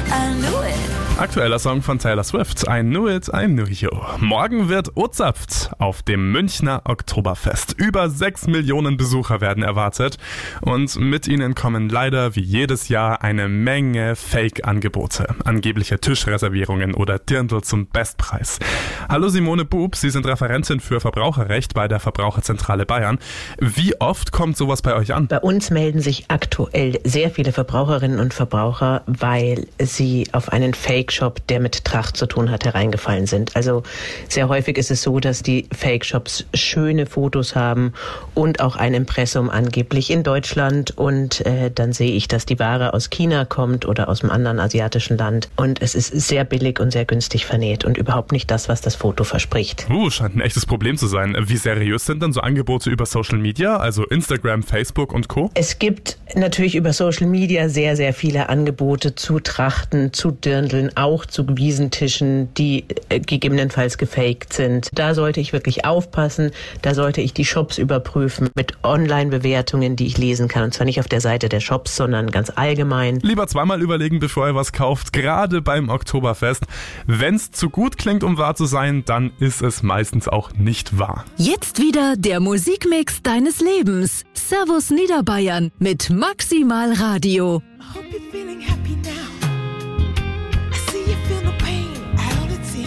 I knew it. Aktueller Song von Taylor Swift, I Knew It, I Knew You. Morgen wird Ozapft auf dem Münchner Oktoberfest. Über 6 Millionen Besucher werden erwartet und mit ihnen kommen leider wie jedes Jahr eine Menge Fake-Angebote. Angebliche Tischreservierungen oder Dirndl zum Bestpreis. Hallo Simone Bub, Sie sind Referentin für Verbraucherrecht bei der Verbraucherzentrale Bayern. Wie oft kommt sowas bei euch an? Bei uns melden sich aktuell sehr viele Verbraucherinnen und Verbraucher, weil sie auf einen Fake-Shop, der mit Tracht zu tun hat, hereingefallen sind. Also sehr häufig ist es so, dass die Fake-Shops schöne Fotos haben und auch ein Impressum angeblich in Deutschland und dann sehe ich, dass die Ware aus China kommt oder aus einem anderen asiatischen Land und es ist sehr billig und sehr günstig vernäht und überhaupt nicht das, was das Foto verspricht. Scheint ein echtes Problem zu sein. Wie seriös sind denn so Angebote über Social Media, also Instagram, Facebook und Co.? Es gibt natürlich über Social Media sehr, sehr viele Angebote zu Trachten, zu Dirndln, auch zu Wiesentischen, die gegebenenfalls gefaked sind. Da sollte ich wirklich aufpassen, da sollte ich die Shops überprüfen mit Online-Bewertungen, die ich lesen kann. Und zwar nicht auf der Seite der Shops, sondern ganz allgemein. Lieber zweimal überlegen, bevor ihr was kauft, gerade beim Oktoberfest. Wenn's zu gut klingt, um wahr zu sein, dann ist es meistens auch nicht wahr. Jetzt wieder der Musikmix deines Lebens. Servus Niederbayern mit Maximal Radio.